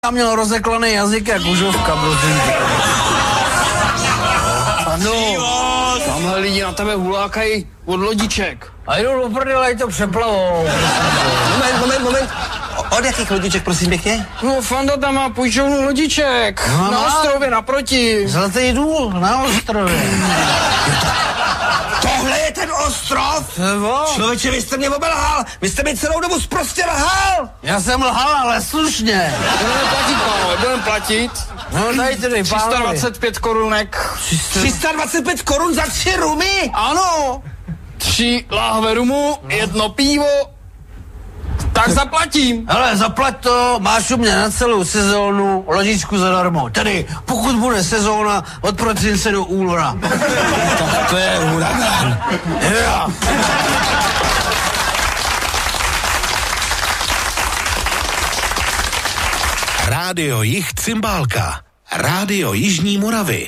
Já měl rozeklaný jazyk jak užovka, prosím. Ano, tamhle lidi na tebe hulákají od lodiček. A jdou do prdele, ať to přeplavou. Moment. Od jakých lodiček, prosím pěkně? No, Fanda tam má půjčovnu lodiček. No, na ostrově naproti. Zlatý důl na ostrově. Tohle je ten ostrov? Nebo? Člověče, vy jste mě obelhal. Vy jste mi celou dobu sprostě lhal. Já jsem lhal, ale slušně. Budeme platit, pánové, budeme platit. No daj tedy, pánové. 325 korunek. 325 korun za 3 rumy? Ano, 3 láhve rumu, 1 pivo. Tak zaplatím. Hele, zaplať to, máš u mě na celou sezónu lodičku zadarmo. Tedy, pokud bude sezóna od prosince do února. Tak to je huragán. Yeah. Rádio Jih Cymbálka. Rádio Jižní Moravy.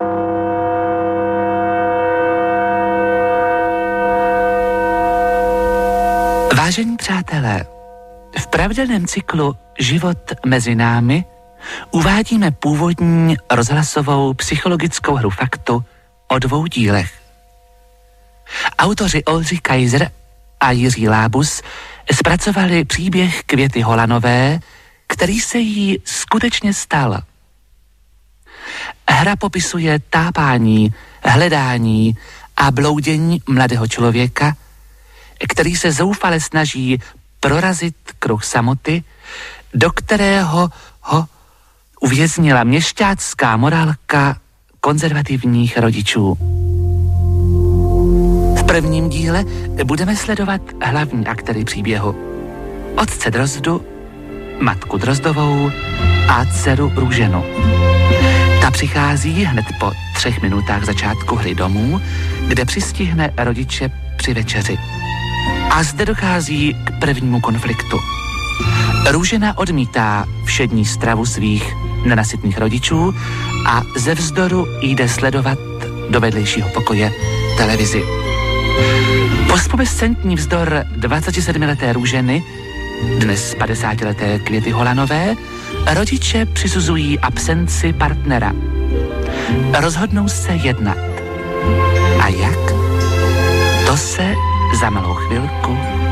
Vážení přátelé, v pravidelném cyklu Život mezi námi uvádíme původní rozhlasovou psychologickou hru faktu o 2 dílech. Autoři Oldřich Kaiser a Jiří Lábus zpracovali příběh Květy Holanové, který se jí skutečně stal. Hra popisuje tápání, hledání a bloudění mladého člověka, který se zoufale snaží prorazit kruh samoty, do kterého ho uvěznila měšťácká morálka konzervativních rodičů. V prvním díle budeme sledovat hlavní aktéry příběhu. Otce Drozdu, matku Drozdovou a dceru Růženu. Ta přichází hned po 3 minutách začátku hry domů, kde přistihne rodiče při večeři. A zde dochází k prvnímu konfliktu. Růžena odmítá všední stravu svých nenasytných rodičů a ze vzdoru jde sledovat do vedlejšího pokoje televizi. Postpubescentní vzdor 27leté Růženy, dnes 50leté Květy Holanové, rodiče přisuzují absenci partnera. Rozhodnou se jednat. A jak? To se za malou chvilku